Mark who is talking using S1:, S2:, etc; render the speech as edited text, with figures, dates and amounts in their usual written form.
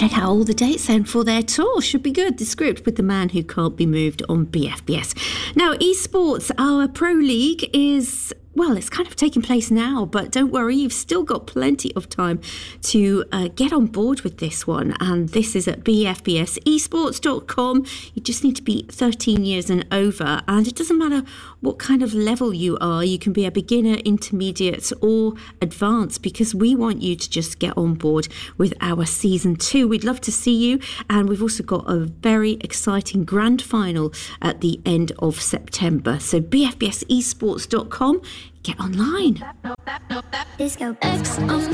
S1: check out all the dates then for their tour. Should be good. The Script with the Man Who Can't Be Moved on BFBS. Now, esports, our Pro League is... well, it's kind of taking place now, but don't worry, you've still got plenty of time to get on board with this one. And this is at bfbsesports.com. You just need to be 13 years and over. And it doesn't matter what kind of level you are. You can be a beginner, intermediate or advanced, because we want you to just get on board with our season 2. We'd love to see you. And we've also got a very exciting grand final at the end of September. So bfbsesports.com. Get online.
S2: Disco X on